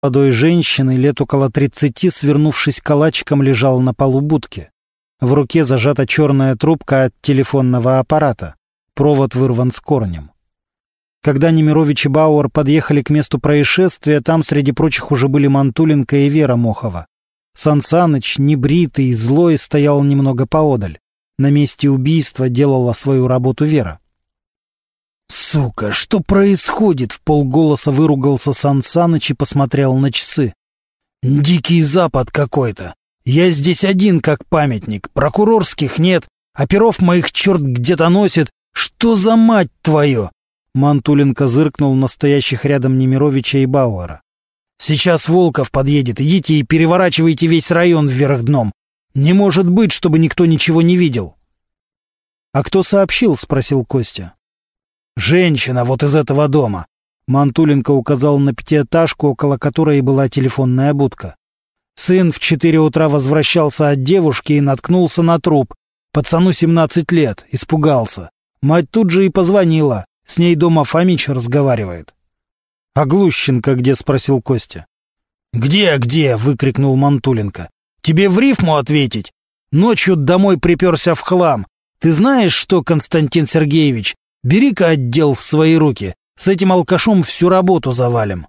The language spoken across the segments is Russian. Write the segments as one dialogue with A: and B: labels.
A: молодой женщины, лет около 30, свернувшись калачиком, лежал на полу будки. В руке зажата черная трубка от телефонного аппарата. Провод вырван с корнем. Когда Немирович и Бауэр подъехали к месту происшествия, там среди прочих уже были Мантуленко и Вера Мохова. Сан Саныч, небритый, злой, стоял немного поодаль. На месте убийства делала свою работу Вера. «Сука, что происходит?» — вполголоса выругался Сан Саныч и посмотрел на часы. «Дикий Запад какой-то. Я здесь один как памятник. Прокурорских нет, а перов моих черт где-то носит. Что за мать твою?» Мантуленко зыркнул на стоящих рядом Немировича и Бауэра. «Сейчас Волков подъедет. Идите и переворачивайте весь район вверх дном. Не может быть, чтобы никто ничего не видел». «А кто сообщил?» — спросил Костя. «Женщина вот из этого дома». Мантуленко указал на пятиэтажку, около которой была телефонная будка. Сын в 4 утра возвращался от девушки и наткнулся на труп. Пацану 17 лет. Испугался. Мать тут же и позвонила. С ней дома Фомич разговаривает. «А Глущенко где?» — спросил Костя. «Где?» — выкрикнул Мантуленко. «Тебе в рифму ответить? Ночью домой приперся в хлам. Ты знаешь что, Константин Сергеевич? Бери-ка отдел в свои руки. С этим алкашом всю работу завалим».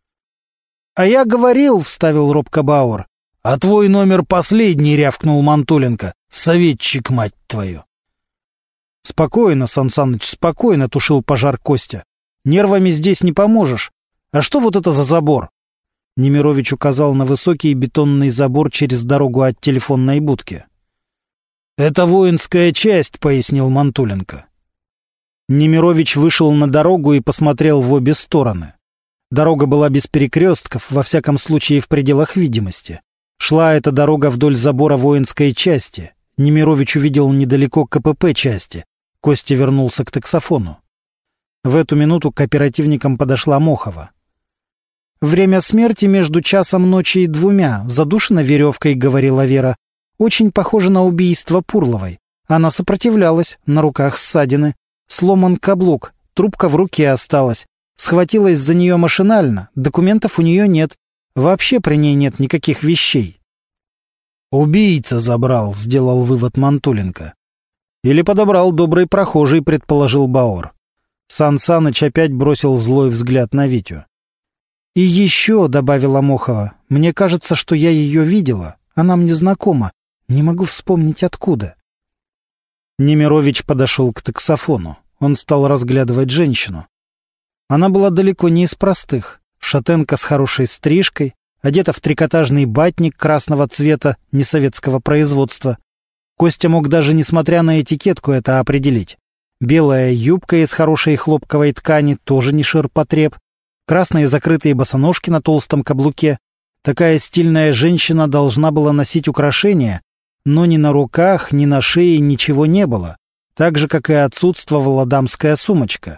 A: «А я говорил», — вставил робко Бауэр. «А твой номер последний», — рявкнул Мантуленко. «Советчик, мать твою». «Спокойно, Сан Саныч, спокойно», — тушил пожар Костя. «Нервами здесь не поможешь. А что вот это за забор?» Немирович указал на высокий бетонный забор через дорогу от телефонной будки. «Это воинская часть», — пояснил Мантуленко. Немирович вышел на дорогу и посмотрел в обе стороны. Дорога была без перекрестков, во всяком случае в пределах видимости. Шла эта дорога вдоль забора воинской части. Немирович увидел недалеко КПП части. Костя вернулся к таксофону. В эту минуту к оперативникам подошла Мохова. «Время смерти между часом ночи и 2. Задушена веревкой», — говорила Вера. «Очень похоже на убийство Пурловой. Она сопротивлялась, на руках ссадины. Сломан каблук, трубка в руке осталась. Схватилась за нее машинально, документов у нее нет. Вообще при ней нет никаких вещей». «Убийца забрал», — сделал вывод Мантуленко. «Или подобрал добрый прохожий», — предположил Бауэр. Сан Саныч опять бросил злой взгляд на Витю. «И еще», — добавила Мохова, — «мне кажется, что я ее видела. Она мне знакома. Не могу вспомнить откуда». Немирович подошел к таксофону. Он стал разглядывать женщину. Она была далеко не из простых. Шатенка с хорошей стрижкой, одета в трикотажный батник красного цвета несоветского производства. Костя мог даже, несмотря на этикетку, это определить. Белая юбка из хорошей хлопковой ткани, тоже не ширпотреб. Красные закрытые босоножки на толстом каблуке. Такая стильная женщина должна была носить украшения, но ни на руках, ни на шее ничего не было, так же, как и отсутствовала дамская сумочка.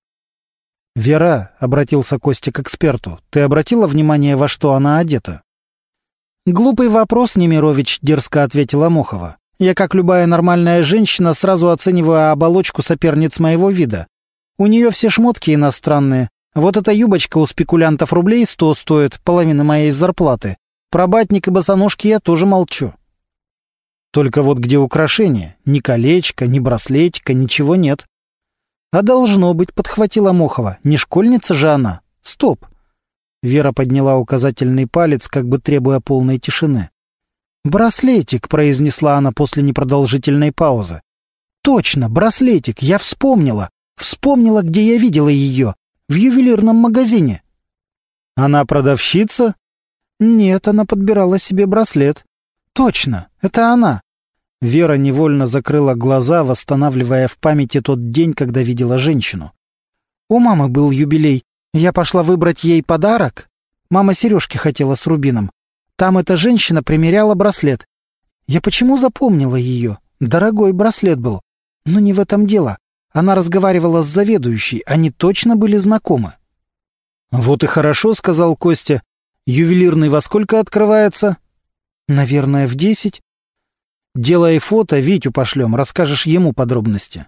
A: «Вера», — обратился Костя к эксперту, — «ты обратила внимание, во что она одета?» «Глупый вопрос, Немирович», — дерзко ответила Мохова. «Я, как любая нормальная женщина, сразу оцениваю оболочку соперниц моего вида. У нее все шмотки иностранные. Вот эта юбочка у спекулянтов рублей 100 стоит, половина моей зарплаты. Про батник и босоножки я тоже молчу». «Только вот где украшения? Ни колечка, ни браслетика, ничего нет». «А должно быть», — подхватила Мохова. «Не школьница же она. Стоп». Вера подняла указательный палец, как бы требуя полной тишины. «Браслетик», — произнесла она после непродолжительной паузы. «Точно, браслетик, я вспомнила. Вспомнила, где я видела ее. В ювелирном магазине». «Она продавщица?» «Нет, она подбирала себе браслет». «Точно, это она». Вера невольно закрыла глаза, восстанавливая в памяти тот день, когда видела женщину. «У мамы был юбилей. Я пошла выбрать ей подарок. Мама сережки хотела с рубином. Там эта женщина примеряла браслет. Я почему запомнила ее? Дорогой браслет был. Но не в этом дело. Она разговаривала с заведующей. Они точно были знакомы». «Вот и хорошо», — сказал Костя. «Ювелирный во сколько открывается?» «Наверное, в 10. Делай фото, Витю пошлем, расскажешь ему подробности».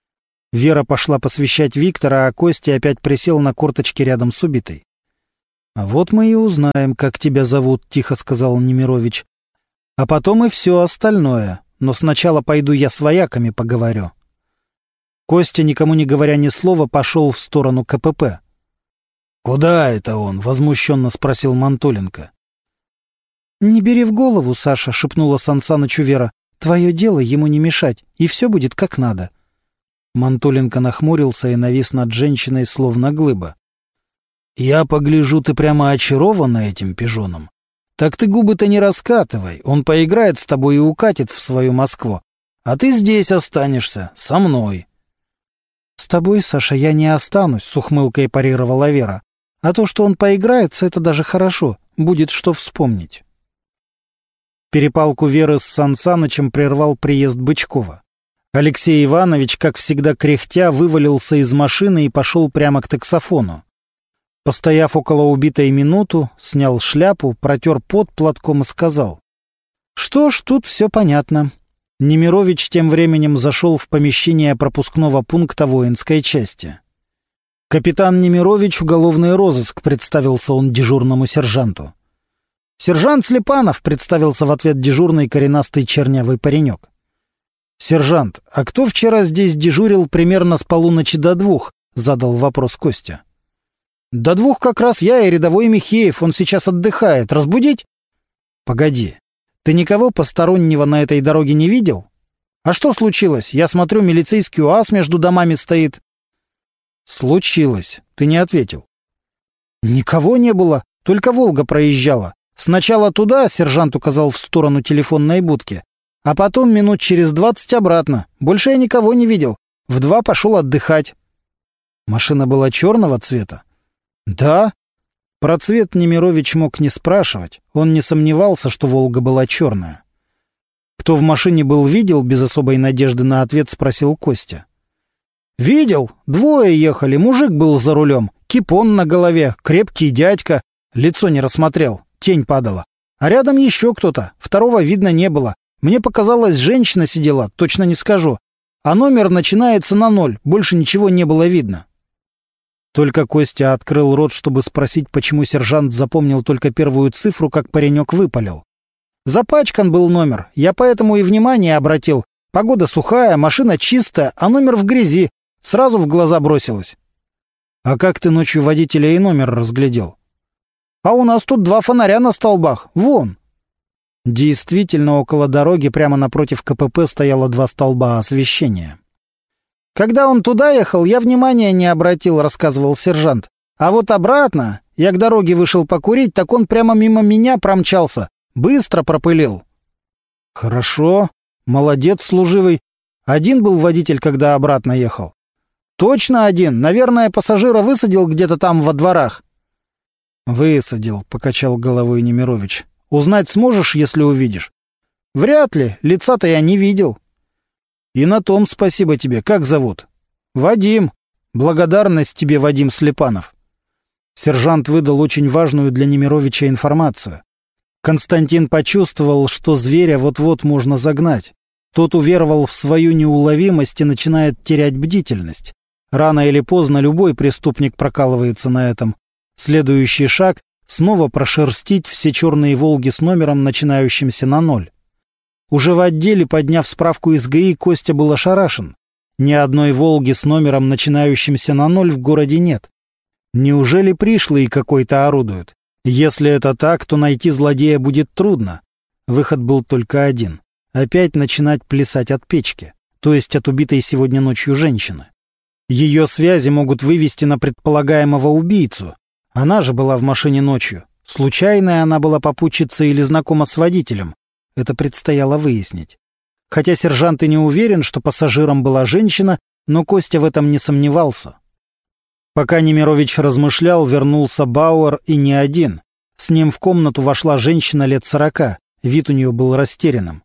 A: Вера пошла посвящать Виктора, а Костя опять присел на корточки рядом с убитой. «А вот мы и узнаем, как тебя зовут», — тихо сказал Немирович. «А потом и все остальное. Но сначала пойду я с вояками поговорю». Костя, никому не говоря ни слова, пошел в сторону КПП. «Куда это он?» — возмущенно спросил Мантуленко. «Не бери в голову, Саша», — шепнула Сансанычу Вера. «Твое дело ему не мешать, и все будет как надо». Мантуленко нахмурился и навис над женщиной, словно глыба. «Я погляжу, ты прямо очарована этим пижоном. Так ты губы-то не раскатывай, он поиграет с тобой и укатит в свою Москву. А ты здесь останешься, со мной». «С тобой, Саша, я не останусь», — с ухмылкой парировала Вера. «А то, что он поиграется, это даже хорошо, будет что вспомнить». Перепалку Веры с Сансанычем прервал приезд Бычкова. Алексей Иванович, как всегда кряхтя, вывалился из машины и пошел прямо к таксофону. Постояв около убитой минуту, снял шляпу, протер пот платком и сказал: «Что ж, тут все понятно». Немирович тем временем зашел в помещение пропускного пункта воинской части. «Капитан Немирович, уголовный розыск», — представился он дежурному сержанту. «Сержант Слепанов», — представился в ответ дежурный коренастый чернявый паренек. «Сержант, а кто вчера здесь дежурил примерно с полуночи до 2?» — задал вопрос Костя. «До 2 как раз я и рядовой Михеев, он сейчас отдыхает. Разбудить?» «Погоди, ты никого постороннего на этой дороге не видел? А что случилось? Я смотрю, милицейский УАЗ между домами стоит». «Случилось. Ты не ответил». «Никого не было, только «Волга» проезжала. Сначала туда», — сержант указал в сторону телефонной будки, «а потом минут через 20 обратно. Больше я никого не видел. В 2 пошел отдыхать». «Машина была черного цвета?» «Да». Про цвет Немирович мог не спрашивать. Он не сомневался, что «Волга» была черная. «Кто в машине был, видел?» — без особой надежды на ответ спросил Костя. «Видел. 2 ехали. Мужик был за рулем. Кипон на голове. Крепкий дядька. Лицо не рассмотрел. Тень падала. А рядом еще кто-то. Второго видно не было. Мне показалось, женщина сидела. Точно не скажу. А номер начинается на 0. Больше ничего не было видно». Только Костя открыл рот, чтобы спросить, почему сержант запомнил только первую цифру, как паренек выпалил. «Запачкан был номер. Я поэтому и внимание обратил. Погода сухая, машина чистая, а номер в грязи. Сразу в глаза бросилось». «А как ты ночью водителя и номер разглядел?» «А у нас тут 2 фонаря на столбах. Вон». Действительно, около дороги прямо напротив КПП стояло 2 столба освещения. «Когда он туда ехал, я внимания не обратил», — рассказывал сержант. «А вот обратно, я к дороге вышел покурить, так он прямо мимо меня промчался. Быстро пропылил». «Хорошо. Молодец, служивый. Один был водитель, когда обратно ехал?» «Точно один. Наверное, пассажира высадил где-то там во дворах». «Высадил», — покачал головой Немирович. «Узнать сможешь, если увидишь?» «Вряд ли. Лица-то я не видел». «И на том спасибо тебе. Как зовут?» «Вадим. Благодарность тебе, Вадим Слепанов». Сержант выдал очень важную для Немировича информацию. Константин почувствовал, что зверя вот-вот можно загнать. Тот уверовал в свою неуловимость и начинает терять бдительность. Рано или поздно любой преступник прокалывается на этом. Следующий шаг — снова прошерстить все черные «Волги» с номером, начинающимся на 0. Уже в отделе, подняв справку из ГАИ, Костя был ошарашен. Ни одной «Волги» с номером, начинающимся на 0, в городе нет. Неужели пришлые какой-то орудуют? Если это так, то найти злодея будет трудно. Выход был только один — опять начинать плясать от печки, то есть от убитой сегодня ночью женщины. Ее связи могут вывести на предполагаемого убийцу. Она же была в машине ночью. Случайная она была попутчицей или знакома с водителем. Это предстояло выяснить. Хотя сержант и не уверен, что пассажиром была женщина, но Костя в этом не сомневался. Пока Немирович размышлял, вернулся Бауэр, и не один. С ним в комнату вошла женщина лет 40, вид у нее был растерянным.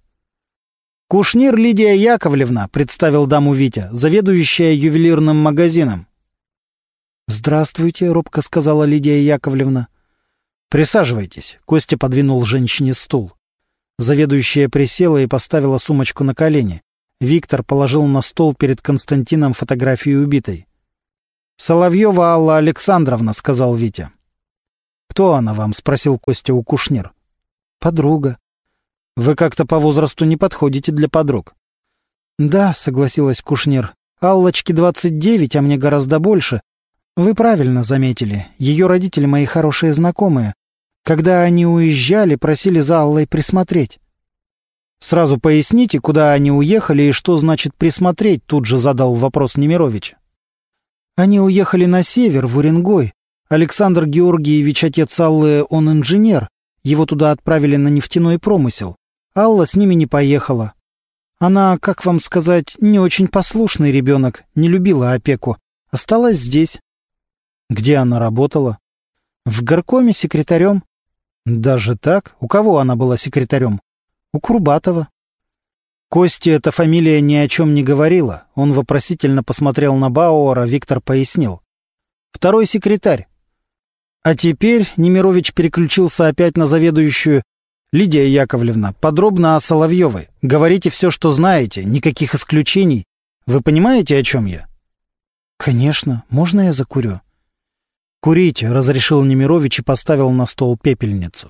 A: «Кушнир Лидия Яковлевна», — представил даму Витя, заведующая ювелирным магазином. «Здравствуйте», — робко сказала Лидия Яковлевна. «Присаживайтесь», — Костя подвинул женщине стул. Заведующая присела и поставила сумочку на колени. Виктор положил на стол перед Константином фотографию убитой. «Соловьева Алла Александровна», — сказал Витя. «Кто она вам?» — спросил Костя у Кушнир. «Подруга». «Вы как-то по возрасту не подходите для подруг». «Да», — согласилась Кушнир. «Аллочке 29, а мне гораздо больше. Вы правильно заметили. Ее родители мои хорошие знакомые. Когда они уезжали, просили за Аллой присмотреть». «Сразу поясните, куда они уехали и что значит присмотреть», — тут же задал вопрос Немирович. «Они уехали на север, в Уренгой. Александр Георгиевич, отец Аллы, он инженер. Его туда отправили на нефтяной промысел. Алла с ними не поехала. Она, как вам сказать, не очень послушный ребенок, не любила опеку. Осталась здесь». «Где она работала?» «В горкоме секретарем». «Даже так? У кого она была секретарем?» «У Курбатова». Косте эта фамилия ни о чем не говорила. Он вопросительно посмотрел на Бауэра, Виктор пояснил. «Второй секретарь». А теперь Немирович переключился опять на заведующую. «Лидия Яковлевна, подробно о Соловьевой. Говорите все, что знаете, никаких исключений. Вы понимаете, о чем я?» «Конечно. Можно я закурю?» «Курите», — разрешил Немирович и поставил на стол пепельницу.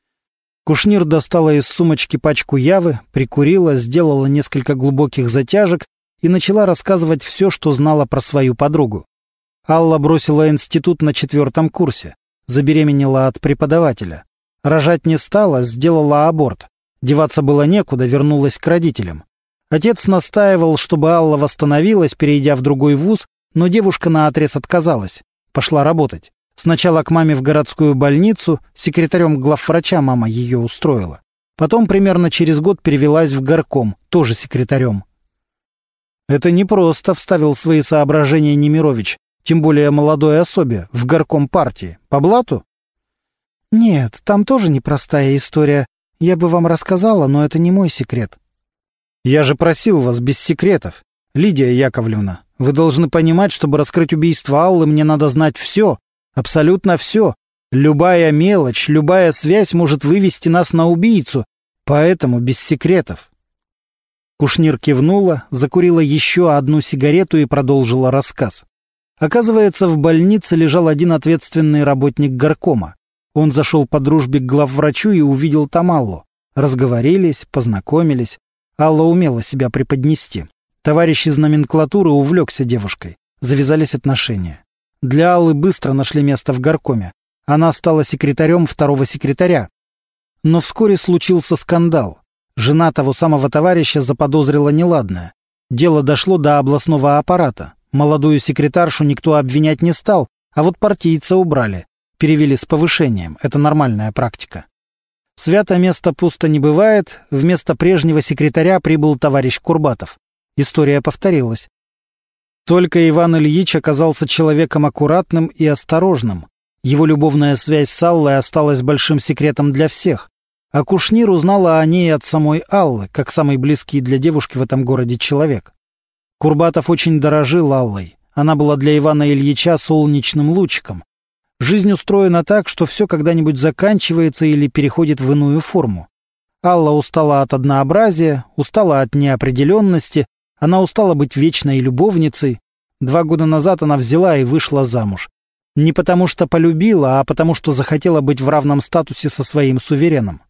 A: Кушнир достала из сумочки пачку явы, прикурила, сделала несколько глубоких затяжек и начала рассказывать все, что знала про свою подругу. Алла бросила институт на 4-м курсе, забеременела от преподавателя. Рожать не стала, сделала аборт. Деваться было некуда, вернулась к родителям. Отец настаивал, чтобы Алла восстановилась, перейдя в другой вуз, но девушка наотрез отказалась. Пошла работать. Сначала к маме в городскую больницу, секретарем главврача мама ее устроила. Потом примерно через год перевелась в горком, тоже секретарем. «Это непросто», — вставил свои соображения Немирович, тем более молодой особе, в горком партии. По блату? «Нет, там тоже непростая история. Я бы вам рассказала, но это не мой секрет». «Я же просил вас без секретов. Лидия Яковлевна, вы должны понимать, чтобы раскрыть убийство Аллы, мне надо знать все. Абсолютно все. Любая мелочь, любая связь может вывести нас на убийцу, поэтому без секретов». Кушнир кивнула, закурила еще одну сигарету и продолжила рассказ. Оказывается, в больнице лежал один ответственный работник горкома. Он зашел по дружбе к главврачу и увидел там Аллу. Разговорились, познакомились. Алла умела себя преподнести. Товарищ из номенклатуры увлекся девушкой. Завязались отношения. Для Аллы быстро нашли место в горкоме. Она стала секретарем второго секретаря. Но вскоре случился скандал. Жена того самого товарища заподозрила неладное. Дело дошло до областного аппарата. Молодую секретаршу никто обвинять не стал, а вот партийца убрали. Перевели с повышением. Это нормальная практика. Свято место пусто не бывает. Вместо прежнего секретаря прибыл товарищ Курбатов. История повторилась. Только Иван Ильич оказался человеком аккуратным и осторожным. Его любовная связь с Аллой осталась большим секретом для всех. А Кушнир узнала о ней от самой Аллы, как самый близкий для девушки в этом городе человек. Курбатов очень дорожил Аллой. Она была для Ивана Ильича солнечным лучиком. Жизнь устроена так, что все когда-нибудь заканчивается или переходит в иную форму. Алла устала от однообразия, устала от неопределенности, она устала быть вечной любовницей. 2 года назад она взяла и вышла замуж. Не потому что полюбила, а потому что захотела быть в равном статусе со своим сувереном.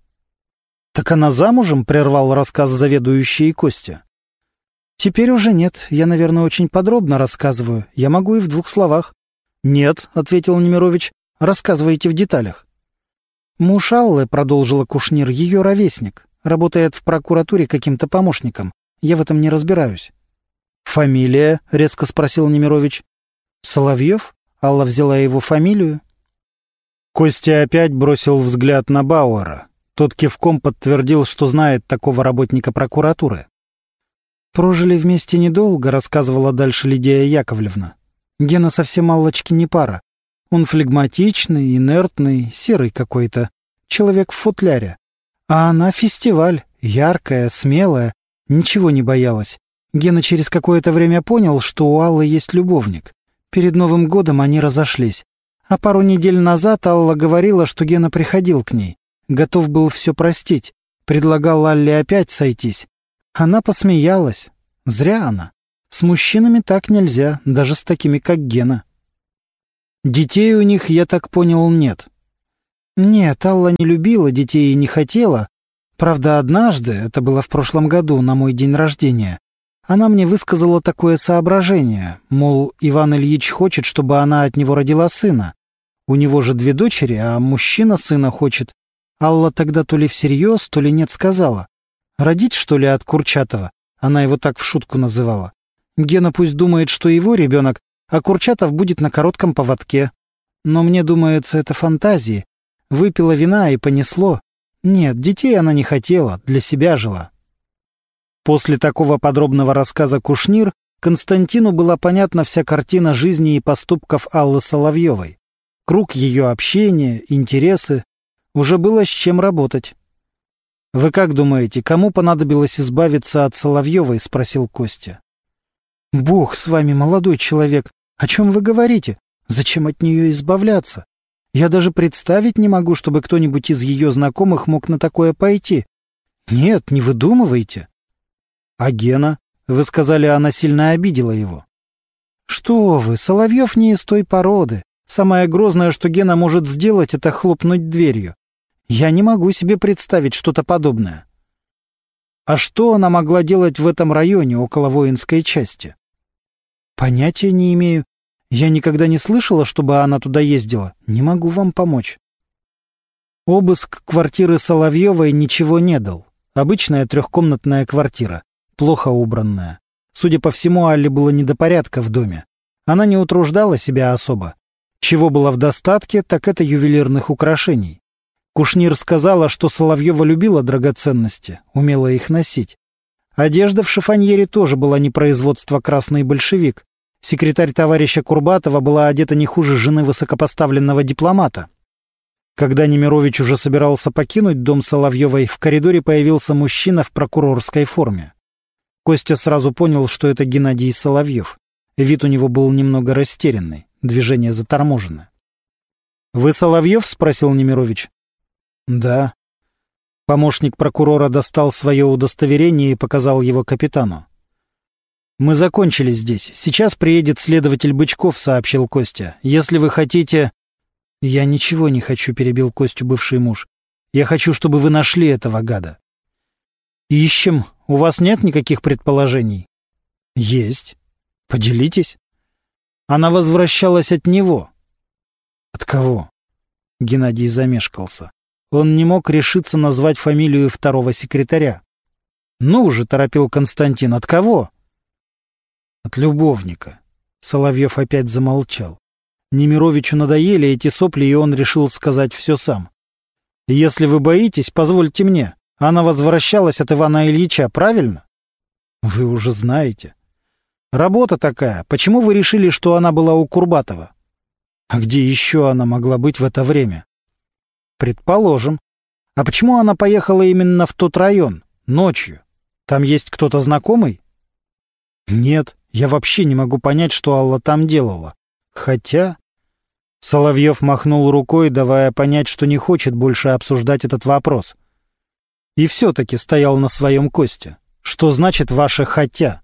A: «Так она замужем?» — прервал рассказ заведующий Костя. «Теперь уже нет. Я, наверное, очень подробно рассказываю. Я могу и в 2 словах». «Нет», — ответил Немирович, — «рассказывайте в деталях». «Муж Аллы», — продолжила Кушнир, — «ее ровесник. Работает в прокуратуре каким-то помощником. Я в этом не разбираюсь». «Фамилия?» — резко спросил Немирович. «Соловьев?» — Алла взяла его фамилию. Костя опять бросил взгляд на Бауэра. Тот кивком подтвердил, что знает такого работника прокуратуры. «Прожили вместе недолго», — рассказывала дальше Лидия Яковлевна. «Гена совсем Аллочке не пара. Он флегматичный, инертный, серый какой-то. Человек в футляре. А она фестиваль, яркая, смелая, ничего не боялась. Гена через какое-то время понял, что у Аллы есть любовник. Перед Новым годом они разошлись. А пару недель назад Алла говорила, что Гена приходил к ней. Готов был все простить. Предлагал Алле опять сойтись. Она посмеялась. Зря она. С мужчинами так нельзя, даже с такими, как Гена. Детей у них, я так понял, нет. Нет, Алла не любила детей и не хотела. Правда, однажды, это было в прошлом году, на мой день рождения, она мне высказала такое соображение, мол, Иван Ильич хочет, чтобы она от него родила сына. У него же 2 дочери, а мужчина сына хочет. Алла тогда то ли всерьез, то ли нет сказала. Родить, что ли, от Курчатова? Она его так в шутку называла. Гена пусть думает, что его ребенок, а Курчатов будет на коротком поводке. Но мне думается, это фантазии. Выпила вина и понесло. Нет, детей она не хотела, для себя жила. После такого подробного рассказа Кушнир Константину была понятна вся картина жизни и поступков Аллы Соловьевой. Круг ее общения, интересы. Уже было с чем работать. «Вы как думаете, кому понадобилось избавиться от Соловьевой?» — спросил Костя. «Бог с вами, молодой человек. О чем вы говорите? Зачем от нее избавляться? Я даже представить не могу, чтобы кто-нибудь из ее знакомых мог на такое пойти. Нет, не выдумывайте». «А Гена? Вы сказали, она сильно обидела его». «Что вы, Соловьев не из той породы. Самое грозное, что Гена может сделать, это хлопнуть дверью. Я не могу себе представить что-то подобное». «А что она могла делать в этом районе, около воинской части?» «Понятия не имею. Я никогда не слышала, чтобы она туда ездила. Не могу вам помочь». Обыск квартиры Соловьевой ничего не дал. Обычная 3-комнатная квартира, плохо убранная. Судя по всему, Алле было не до порядка в доме. Она не утруждала себя особо. Чего было в достатке, так это ювелирных украшений. Кушнир сказала, что Соловьева любила драгоценности, умела их носить. Одежда в шифоньере тоже была не производства «Красный большевик». Секретарь товарища Курбатова была одета не хуже жены высокопоставленного дипломата. Когда Немирович уже собирался покинуть дом Соловьевой, в коридоре появился мужчина в прокурорской форме. Костя сразу понял, что это Геннадий Соловьев. Вид у него был немного растерянный, движения заторможены. «Вы Соловьев?» — спросил Немирович. «Да». Помощник прокурора достал свое удостоверение и показал его капитану. «Мы закончили здесь. Сейчас приедет следователь Бычков», — сообщил Костя. «Если вы хотите...» «Я ничего не хочу», — перебил Костю бывший муж. «Я хочу, чтобы вы нашли этого гада». «Ищем. У вас нет никаких предположений?» «Есть. Поделитесь». «Она возвращалась от него». «От кого?» Геннадий замешкался. Он не мог решиться назвать фамилию 2-го секретаря. «Ну же», — торопил Константин, — «от кого?» «От любовника». Соловьев опять замолчал. Немировичу надоели эти сопли, и он решил сказать все сам. «Если вы боитесь, позвольте мне. Она возвращалась от Ивана Ильича, правильно?» «Вы уже знаете». «Работа такая. Почему вы решили, что она была у Курбатова?» «А где еще она могла быть в это время?» «Предположим. А почему она поехала именно в тот район, ночью? Там есть кто-то знакомый?» «Нет, я вообще не могу понять, что Алла там делала. Хотя...» Соловьев махнул рукой, давая понять, что не хочет больше обсуждать этот вопрос. И все-таки стоял на своем Косте. «Что значит ваше «хотя»?»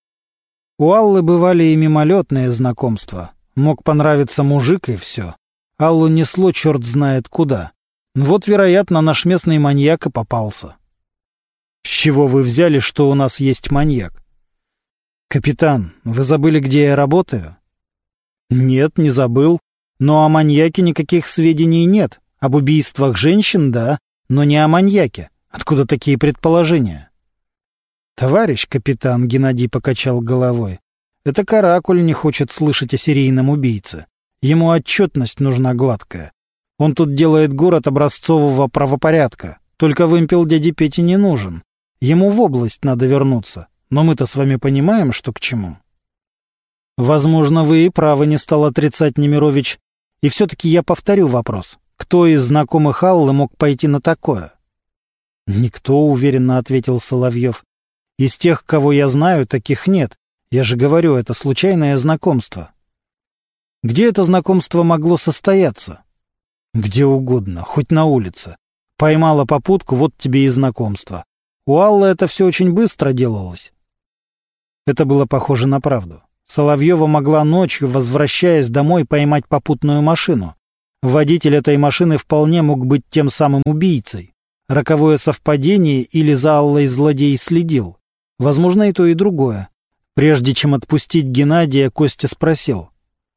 A: У Аллы бывали и мимолетные знакомства. Мог понравиться мужик, и все. Аллу несло черт знает куда. Вот, вероятно, наш местный маньяк и попался. «С чего вы взяли, что у нас есть маньяк?» «Капитан, вы забыли, где я работаю?» «Нет, не забыл. Но о маньяке никаких сведений нет. Об убийствах женщин — да, но не о маньяке. Откуда такие предположения?» «Товарищ капитан», — Геннадий покачал головой, — «это Каракуль не хочет слышать о серийном убийце. Ему отчетность нужна гладкая. Он тут делает город образцового правопорядка. Только вымпел дяде Пете не нужен. Ему в область надо вернуться. Но мы-то с вами понимаем, что к чему». «Возможно, вы и правы», — не стал отрицать Немирович. «И все-таки я повторю вопрос. Кто из знакомых Аллы мог пойти на такое?» «Никто», — уверенно ответил Соловьев. «Из тех, кого я знаю, таких нет. Я же говорю, это случайное знакомство». «Где это знакомство могло состояться?» «Где угодно, хоть на улице. Поймала попутку, вот тебе и знакомство. У Аллы это все очень быстро делалось». Это было похоже на правду. Соловьева могла ночью, возвращаясь домой, поймать попутную машину. Водитель этой машины вполне мог быть тем самым убийцей. Роковое совпадение или за Аллой злодей следил. Возможно, и то, и другое. Прежде чем отпустить Геннадия, Костя спросил.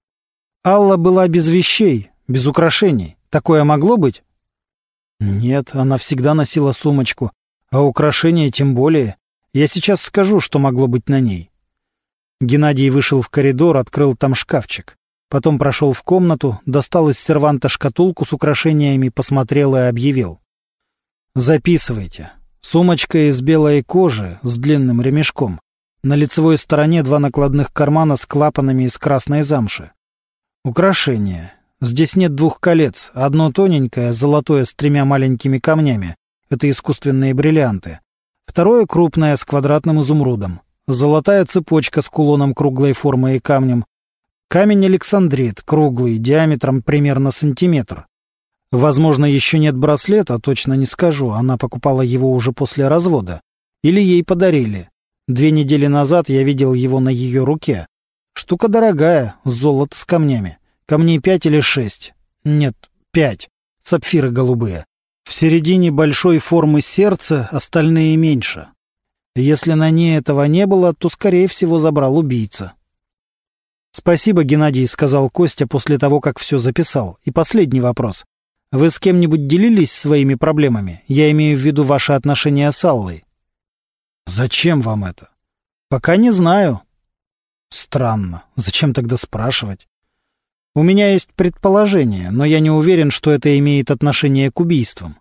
A: «Алла была без вещей, без украшений. Такое могло быть?» «Нет, она всегда носила сумочку. А украшения тем более. Я сейчас скажу, что могло быть на ней». Геннадий вышел в коридор, открыл там шкафчик. Потом прошел в комнату, достал из серванта шкатулку с украшениями, посмотрел и объявил. «Записывайте. Сумочка из белой кожи с длинным ремешком. На лицевой стороне 2 накладных кармана с клапанами из красной замши. Украшения. Здесь нет 2 колец. Одно тоненькое, золотое с 3 маленькими камнями. Это искусственные бриллианты. Второе крупное с квадратным изумрудом. Золотая цепочка с кулоном круглой формы и камнем. Камень александрит, круглый, диаметром примерно сантиметр. Возможно, еще нет браслета, точно не скажу. Она покупала его уже после развода. Или ей подарили. 2 недели назад я видел его на ее руке. Штука дорогая, золото с камнями. Камней 5 или 6. Нет, 5. Сапфиры голубые. В середине большой формы сердца, остальные меньше. Если на ней этого не было, то, скорее всего, забрал убийца. «Спасибо, Геннадий», — сказал Костя после того, как все записал. «И последний вопрос. Вы с кем-нибудь делились своими проблемами? Я имею в виду ваши отношения с Аллой». «Зачем вам это?» «Пока не знаю». «Странно. Зачем тогда спрашивать?» «У меня есть предположение, но я не уверен, что это имеет отношение к убийствам».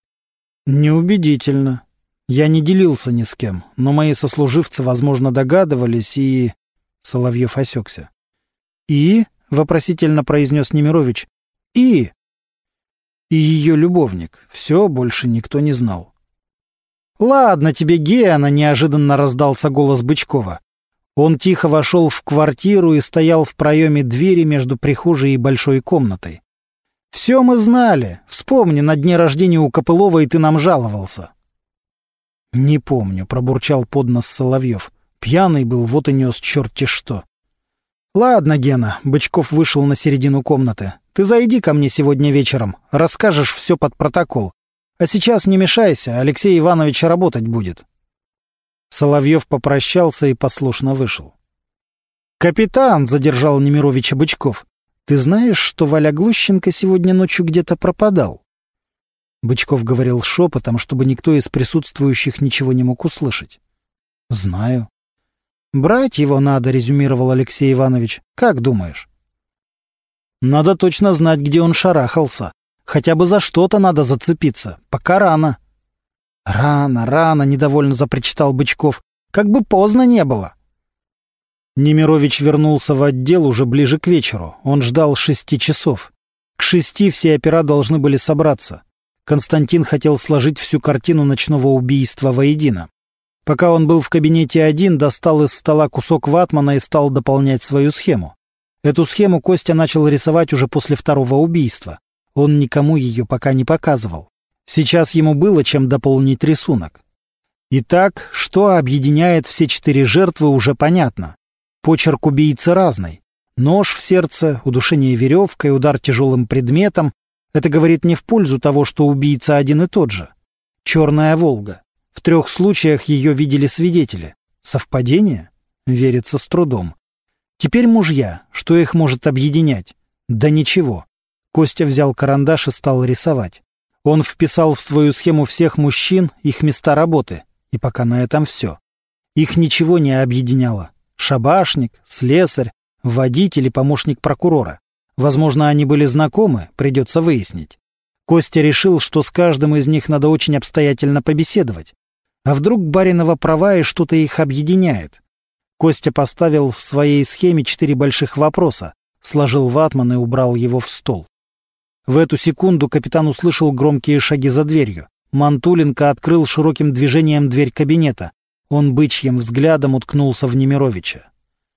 A: «Неубедительно. Я не делился ни с кем, но мои сослуживцы, возможно, догадывались и...» Соловьев осекся. «И?» — вопросительно произнес Немирович. «И?» «И ее любовник. Все, больше никто не знал». «Ладно тебе, Гена!» — неожиданно раздался голос Бычкова. Он тихо вошел в квартиру и стоял в проеме двери между прихожей и большой комнатой. «Все мы знали. Вспомни, на дне рождения у Копылова и ты нам жаловался». «Не помню», — пробурчал под нос Соловьев. «Пьяный был, вот и нес черти что». «Ладно, Гена», — Бычков вышел на середину комнаты. «Ты зайди ко мне сегодня вечером, расскажешь все под протокол. А сейчас не мешайся, Алексей Иванович работать будет». Соловьев попрощался и послушно вышел. «Капитан», — задержал Немировича Бычков, — «ты знаешь, что Валя Глущенко сегодня ночью где-то пропадал?» Бычков говорил шепотом, чтобы никто из присутствующих ничего не мог услышать. «Знаю». «Брать его надо», — резюмировал Алексей Иванович. «Как думаешь?» «Надо точно знать, где он шарахался. Хотя бы за что-то надо зацепиться. Пока рано». «Рано», — недовольно запричитал Бычков. «Как бы поздно не было». Немирович вернулся в отдел уже ближе к вечеру. Он ждал 6 часов. К 6 все опера должны были собраться. Константин хотел сложить всю картину ночного убийства воедино. Пока он был в кабинете один, достал из стола кусок ватмана и стал дополнять свою схему. Эту схему Костя начал рисовать уже после 2-го убийства. Он никому ее пока не показывал. Сейчас ему было чем дополнить рисунок. Итак, что объединяет все 4 жертвы, уже понятно. Почерк убийцы разный. Нож в сердце, удушение веревкой, удар тяжелым предметом. Это говорит не в пользу того, что убийца один и тот же. Черная «Волга». В 3 случаях ее видели свидетели. Совпадение? Верится с трудом. Теперь мужья. Что их может объединять? Да ничего. Костя взял карандаш и стал рисовать. Он вписал в свою схему всех мужчин, их места работы. И пока на этом все. Их ничего не объединяло. Шабашник, слесарь, водитель и помощник прокурора. Возможно, они были знакомы, придется выяснить. Костя решил, что с каждым из них надо очень обстоятельно побеседовать. А вдруг баринова права и что-то их объединяет? Костя поставил в своей схеме 4 больших вопроса, сложил ватман и убрал его в стол. В эту секунду капитан услышал громкие шаги за дверью. Мантуленко открыл широким движением дверь кабинета. Он бычьим взглядом уткнулся в Немировича.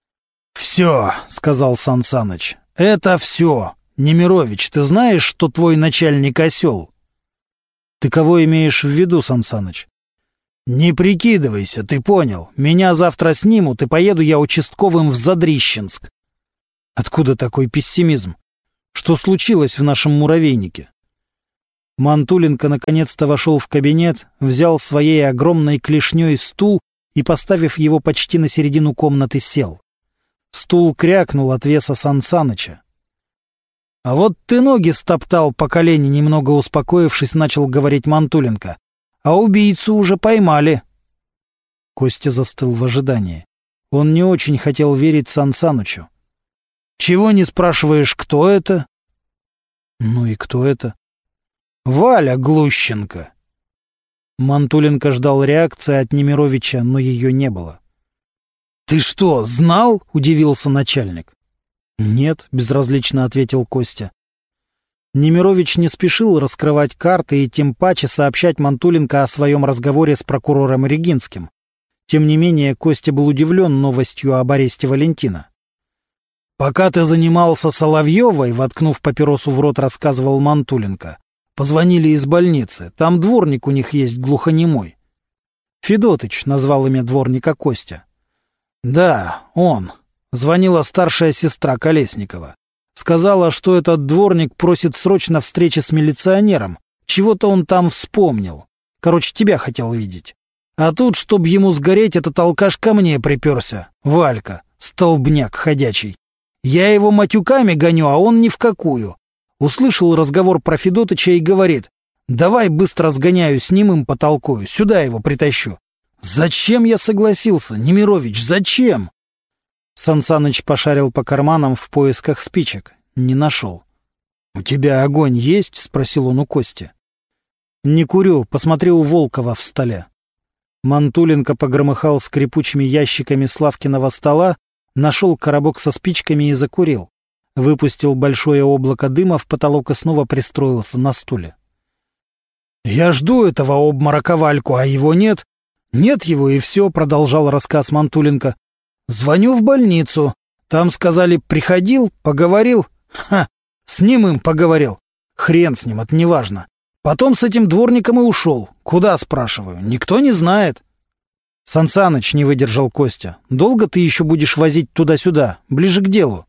A: «Все», — сказал Сан Саныч, — «это все. Немирович, ты знаешь, что твой начальник осел?» «Ты кого имеешь в виду, Сан Саныч?» «Не прикидывайся, ты понял. Меня завтра снимут, и поеду я участковым в Задрищенск». «Откуда такой пессимизм?» Что случилось в нашем муравейнике?» Мантуленко наконец-то вошел в кабинет, взял своей огромной клешней стул и, поставив его почти на середину комнаты, сел. Стул крякнул от веса Сан Саныча. «А вот ты ноги стоптал по колени», — немного успокоившись, начал говорить Мантуленко. «А убийцу уже поймали». Костя застыл в ожидании. Он не очень хотел верить Сан Санычу. «Чего не спрашиваешь, кто это?» «Ну и кто это?» «Валя Глущенко». Мантуленко ждал реакции от Немировича, но ее не было. «Ты что, знал?» — удивился начальник. «Нет», — безразлично ответил Костя. Немирович не спешил раскрывать карты и тем паче сообщать Мантуленко о своем разговоре с прокурором Регинским. Тем не менее, Костя был удивлен новостью об аресте Валентина. «Пока ты занимался Соловьевой», — воткнув папиросу в рот, рассказывал Мантуленко, «позвонили из больницы. Там дворник у них есть глухонемой». «Федотыч», — назвал имя дворника Костя. «Да, он». Звонила старшая сестра Колесникова. Сказала, что этот дворник просит срочно встречи с милиционером. Чего-то он там вспомнил. Короче, тебя хотел видеть. А тут, чтоб ему сгореть, этот алкаш ко мне приперся. Валька, столбняк ходячий. Я его матюками гоню, а он ни в какую. Услышал разговор про Федотыча и говорит: «Давай быстро сгоняю с ним, им потолкую, сюда его притащу». Зачем я согласился, Немирович, зачем? Сан Саныч пошарил по карманам в поисках спичек. Не нашел. «У тебя огонь есть?» — спросил он у Кости. «Не курю, посмотри у Волкова в столе». Мантуленко погромыхал скрипучими ящиками с Лавкиного стола, нашел коробок со спичками и закурил. Выпустил большое облако дыма в потолок и снова пристроился на стуле. «Я жду этого обморока Вальку, а его нет. Нет его, и все», — продолжал рассказ Мантуленко. «Звоню в больницу. Там сказали, приходил, поговорил. Ха! С ним им поговорил. Хрен с ним, это неважно. Потом с этим дворником и ушел. Куда, спрашиваю? Никто не знает». «Сан Саныч», — не выдержал Костя, — «долго ты еще будешь возить туда-сюда, ближе к делу?»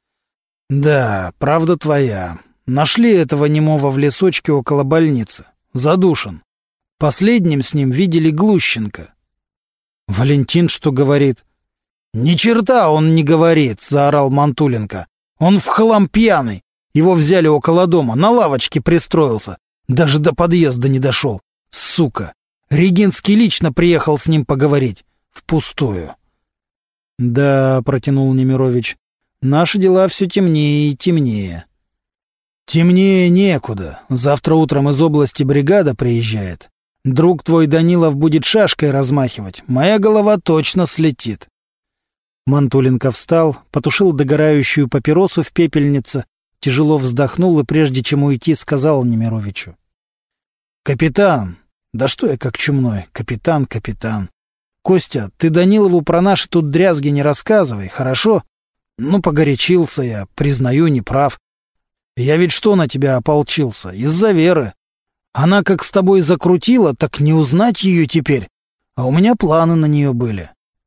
A: «Да, правда твоя. Нашли этого немого в лесочке около больницы. Задушен. Последним с ним видели Глущенко». «Валентин что говорит?» «Ни черта он не говорит», — заорал Мантуленко. «Он в хлам пьяный. Его взяли около дома, на лавочке пристроился. Даже до подъезда не дошел. Сука! Регинский лично приехал с ним поговорить. Впустую». «Да», — протянул Немирович, — «наши дела все темнее и темнее». «Темнее некуда. Завтра утром из области бригада приезжает. Друг твой Данилов будет шашкой размахивать. Моя голова точно слетит». Мантуленко встал, потушил догорающую папиросу в пепельнице, тяжело вздохнул и, прежде чем уйти, сказал Немировичу: «Капитан, да что я как чумной, капитан. Костя, ты Данилову про наши тут дрязги не рассказывай, хорошо? Ну, погорячился я, признаю, не прав. Я ведь что на тебя ополчился? Из-за Веры. Она как с тобой закрутила, так не узнать ее теперь. А у меня планы на нее были».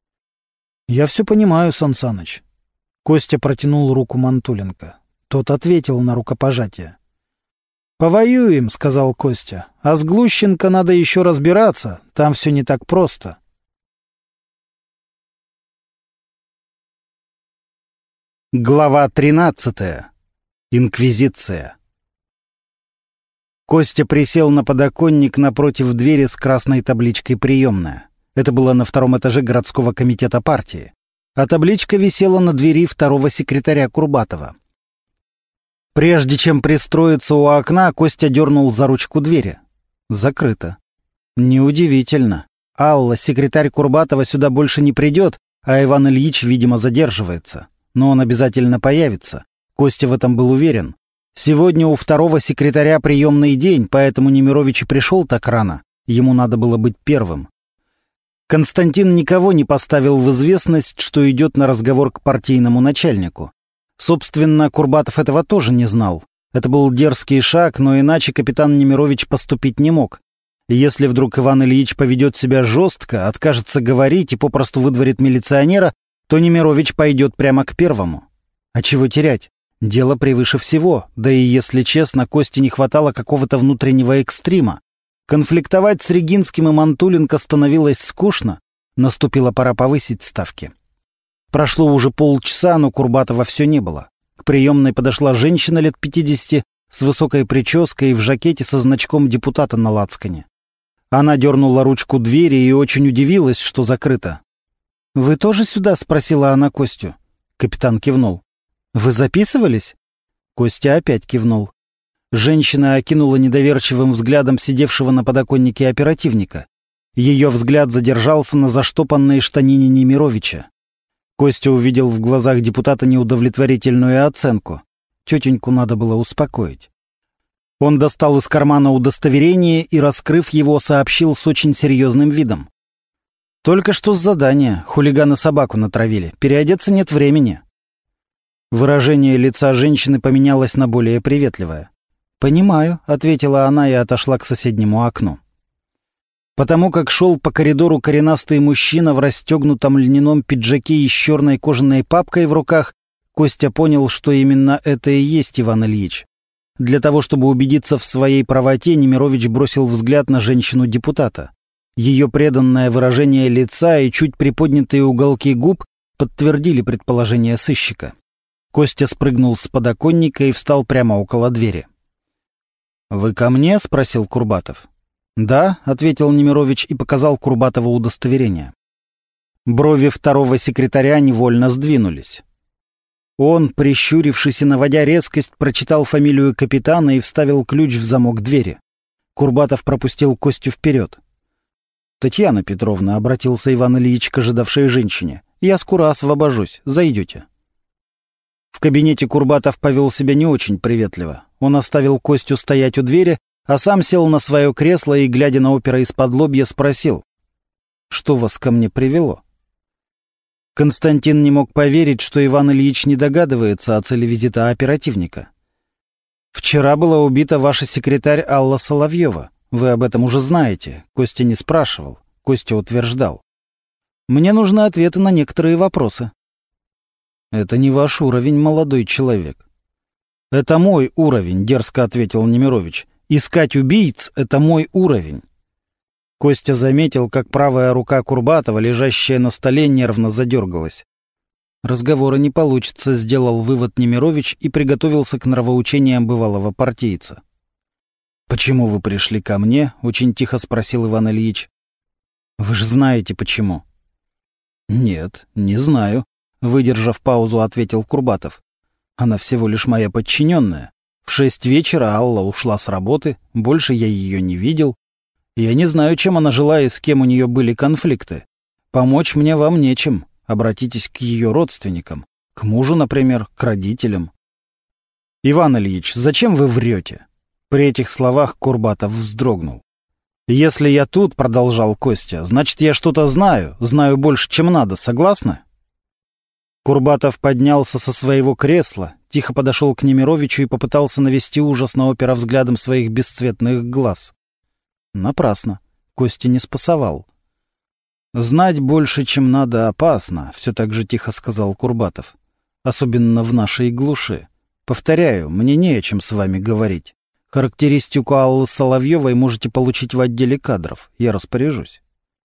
A: «Я все понимаю, Сан Саныч». Костя протянул руку Мантуленко. Тот ответил на рукопожатие. «Повоюем», — сказал Костя. «А с Глущенко надо еще разбираться. Там все не так просто». Глава 13. Инквизиция. Костя присел на подоконник напротив двери с красной табличкой «Приемная». Это было на втором этаже городского комитета партии. А табличка висела на двери второго секретаря Курбатова. Прежде чем пристроиться у окна, Костя дернул за ручку двери. Закрыто. Неудивительно. Алла, секретарь Курбатова, сюда больше не придет, а Иван Ильич, видимо, задерживается. Но он обязательно появится. Костя в этом был уверен. Сегодня у второго секретаря приемный день, поэтому Немирович и пришел так рано. Ему надо было быть первым. Константин никого не поставил в известность, что идет на разговор к партийному начальнику. Собственно, Курбатов этого тоже не знал. Это был дерзкий шаг, но иначе капитан Немирович поступить не мог. Если вдруг Иван Ильич поведет себя жестко, откажется говорить и попросту выдворит милиционера, то Немирович пойдет прямо к первому. А чего терять? Дело превыше всего, да и, если честно, Косте не хватало какого-то внутреннего экстрима. Конфликтовать с Регинским и Мантуленко становилось скучно, наступила пора повысить ставки. Прошло уже полчаса, но Курбатова все не было. К приемной подошла женщина лет 50 с высокой прической и в жакете со значком депутата на лацкане. Она дернула ручку двери и очень удивилась, что закрыто. «Вы тоже сюда?» — спросила она Костю. Капитан кивнул. «Вы записывались?» Костя опять кивнул. Женщина окинула недоверчивым взглядом сидевшего на подоконнике оперативника. Ее взгляд задержался на заштопанной штанине Немировича. Костя увидел в глазах депутата неудовлетворительную оценку. Тетеньку надо было успокоить. Он достал из кармана удостоверение и, раскрыв его, сообщил с очень серьезным видом. «Только что с задания. Хулиганы собаку натравили. Переодеться нет времени». Выражение лица женщины поменялось на более приветливое. «Понимаю», — ответила она и отошла к соседнему окну. Потому как шел по коридору коренастый мужчина в расстегнутом льняном пиджаке и с черной кожаной папкой в руках, Костя понял, что именно это и есть Иван Ильич. Для того, чтобы убедиться в своей правоте, Немирович бросил взгляд на женщину-депутата. Ее преданное выражение лица и чуть приподнятые уголки губ подтвердили предположение сыщика. Костя спрыгнул с подоконника и встал прямо около двери. «Вы ко мне?» — спросил Курбатов. «Да», — ответил Немирович и показал Курбатову удостоверение. Брови второго секретаря невольно сдвинулись. Он, прищурившись и наводя резкость, прочитал фамилию капитана и вставил ключ в замок двери. Курбатов пропустил Костю вперед. «Татьяна Петровна», — обратился Иван Ильич к ожидавшей женщине, — «я скоро освобожусь. Зайдете». В кабинете Курбатов повел себя не очень приветливо. Он оставил Костю стоять у двери, а сам сел на свое кресло и, глядя на опера из-под-лобья, спросил: «Что вас ко мне привело?» Константин не мог поверить, что Иван Ильич не догадывается о цели визита оперативника. «Вчера была убита ваша секретарь Алла Соловьева. Вы об этом уже знаете». Костя не спрашивал, Костя утверждал. «Мне нужны ответы на некоторые вопросы». «Это не ваш уровень, молодой человек». «Это мой уровень», — дерзко ответил Немирович. «Искать убийц — это мой уровень». Костя заметил, как правая рука Курбатова, лежащая на столе, нервно задергалась. «Разговора не получится», — сделал вывод Немирович и приготовился к нравоучениям бывалого партийца. «Почему вы пришли ко мне?» — очень тихо спросил Иван Ильич. «Вы же знаете, почему». «Нет, не знаю», — выдержав паузу, ответил Курбатов. «Она всего лишь моя подчиненная. В 6 вечера Алла ушла с работы, больше я ее не видел. Я не знаю, чем она жила и с кем у нее были конфликты. Помочь мне вам нечем. Обратитесь к ее родственникам. К мужу, например, к родителям». «Иван Ильич, зачем вы врете?» При этих словах Курбатов вздрогнул. «Если я тут, — продолжал Костя, — значит, я что-то знаю больше, чем надо, согласны?» Курбатов поднялся со своего кресла, тихо подошел к Немировичу и попытался навести ужас на опера взглядом своих бесцветных глаз. Напрасно. Костя не спасовал. «Знать больше, чем надо, опасно», — все так же тихо сказал Курбатов. «Особенно в нашей глуши. Повторяю, мне не о чем с вами говорить. Характеристику Аллы Соловьевой можете получить в отделе кадров. Я распоряжусь».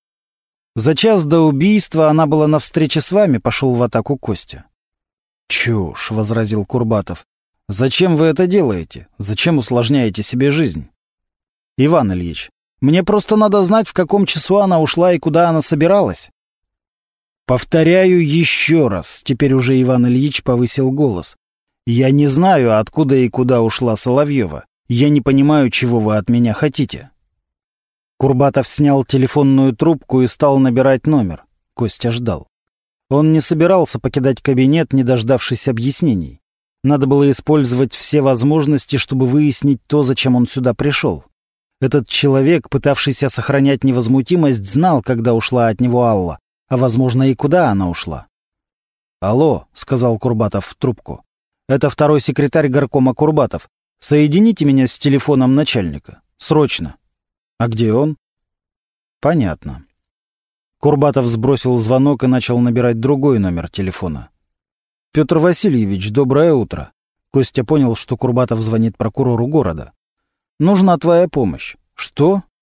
A: «За час до убийства она была на встрече с вами», — пошел в атаку Костя. «Чушь», — возразил Курбатов. «Зачем вы это делаете? Зачем усложняете себе жизнь?» «Иван Ильич, мне просто надо знать, в каком часу она ушла и куда она собиралась». «Повторяю еще раз», — теперь уже Иван Ильич повысил голос. «Я не знаю, откуда и куда ушла Соловьева. Я не понимаю, чего вы от меня хотите». Курбатов снял телефонную трубку и стал набирать номер. Костя ждал. Он не собирался покидать кабинет, не дождавшись объяснений. Надо было использовать все возможности, чтобы выяснить то, зачем он сюда пришел. Этот человек, пытавшийся сохранять невозмутимость, знал, когда ушла от него Алла, а, возможно, и куда она ушла. «Алло», — сказал Курбатов в трубку. «Это второй секретарь горкома Курбатов. Соедините меня с телефоном начальника. Срочно». «А где он?» «Понятно». Курбатов сбросил звонок и начал набирать другой номер телефона. «Петр Васильевич, доброе утро. Костя понял, что Курбатов звонит прокурору города. «Нужна твоя помощь». «Что?»